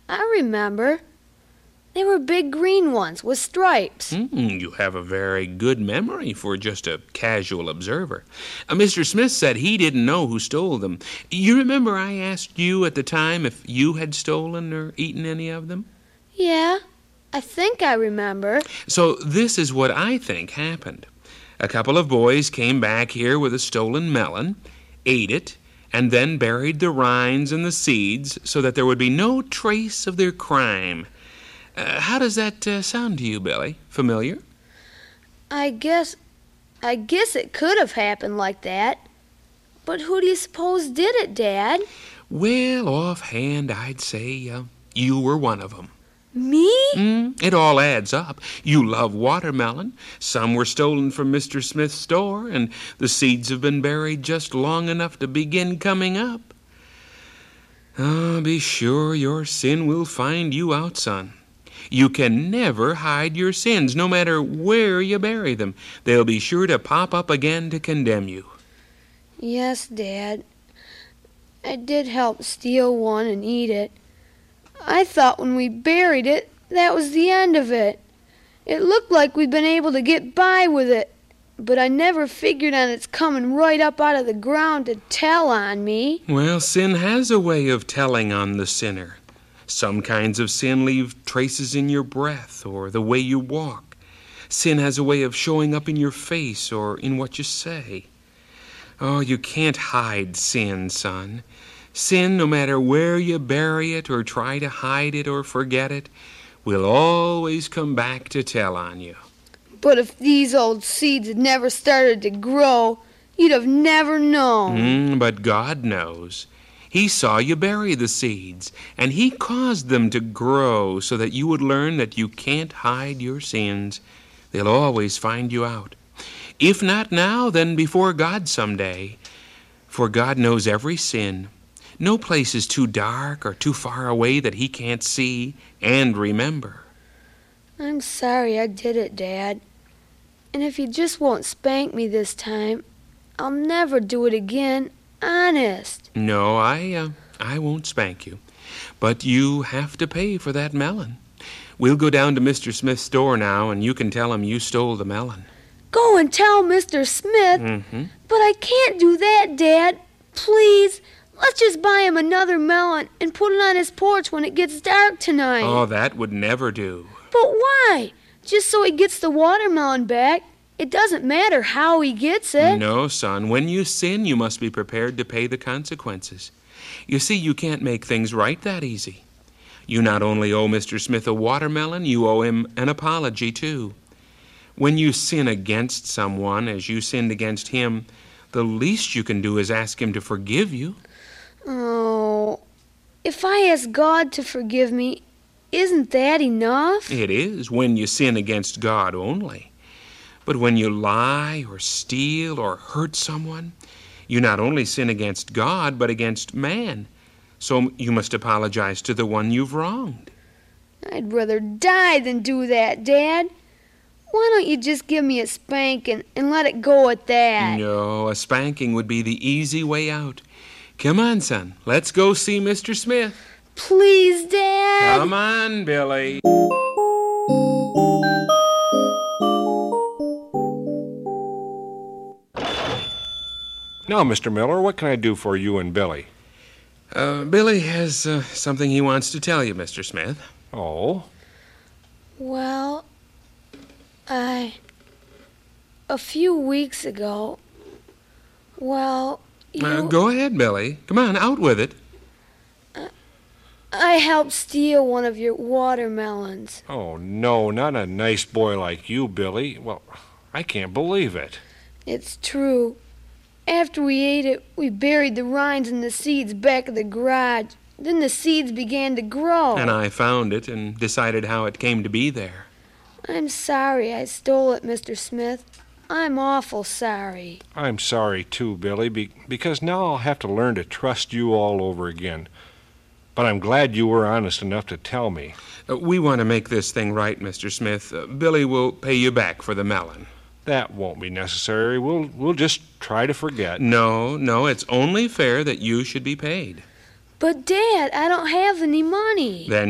I remember. They were big green ones with stripes. You have a very good memory for just a casual observer. Mr. Smith said he didn't know who stole them. You remember I asked you at the time if you had stolen or eaten any of them? Yeah, I think I remember. So this is what I think happened. A couple of boys came back here with a stolen melon, ate it, and then buried the rinds and the seeds so that there would be no trace of their crime. How does that sound to you, Billy? Familiar? I guess it could have happened like that. But who do you suppose did it, Dad? Well, offhand, I'd say you were one of them. Me? It all adds up. You love watermelon. Some were stolen from Mr. Smith's store, and the seeds have been buried just long enough to begin coming up. Be sure your sin will find you out, son. You can never hide your sins, no matter where you bury them. They'll be sure to pop up again to condemn you. Yes, Dad. I did help steal one and eat it. I thought when we buried it, that was the end of it. It looked like we'd been able to get by with it, but I never figured on its coming right up out of the ground to tell on me. Well, sin has a way of telling on the sinner. Some kinds of sin leave traces in your breath or the way you walk. Sin has a way of showing up in your face or in what you say. Oh, you can't hide sin, son. Sin, no matter where you bury it or try to hide it or forget it, will always come back to tell on you. But if these old seeds had never started to grow, you'd have never known. But God knows. He saw you bury the seeds, and He caused them to grow so that you would learn that you can't hide your sins. They'll always find you out. If not now, then before God someday. For God knows every sin. No place is too dark or too far away that He can't see and remember. I'm sorry I did it, Dad. And if you just won't spank me this time, I'll never do it again. Honest. No, I won't spank you. But you have to pay for that melon. We'll go down to Mr. Smith's store now, and you can tell him you stole the melon. Go and tell Mr. Smith? But I can't do that, Dad. Please, let's just buy him another melon and put it on his porch when it gets dark tonight. Oh, that would never do. But why? Just so he gets the watermelon back. It doesn't matter how he gets it. No, son. When you sin, you must be prepared to pay the consequences. You see, you can't make things right that easy. You not only owe Mr. Smith a watermelon, you owe him an apology, too. When you sin against someone as you sinned against him, the least you can do is ask him to forgive you. Oh, if I ask God to forgive me, isn't that enough? It is, when you sin against God only. But when you lie or steal or hurt someone, you not only sin against God, but against man. So you must apologize to the one you've wronged. I'd rather die than do that, Dad. Why don't you just give me a spanking and let it go at that? No, a spanking would be the easy way out. Come on, son. Let's go see Mr. Smith. Please, Dad. Come on, Billy. Now, Mr. Miller, what can I do for you and Billy? Billy has something he wants to tell you, Mr. Smith. Oh? Well, a few weeks ago, well, Go ahead, Billy. Come on, out with it. I helped steal one of your watermelons. Oh, no, not a nice boy like you, Billy. Well, I can't believe it. It's true. After we ate it, we buried the rinds and the seeds back of the garage. Then the seeds began to grow. And I found it and decided how it came to be there. I'm sorry I stole it, Mr. Smith. I'm awful sorry. I'm sorry, too, Billy, because now I'll have to learn to trust you all over again. But I'm glad you were honest enough to tell me. We want to make this thing right, Mr. Smith. Billy will pay you back for the melon. That won't be necessary. We'll just try to forget. No, it's only fair that you should be paid. But, Dad, I don't have any money. Then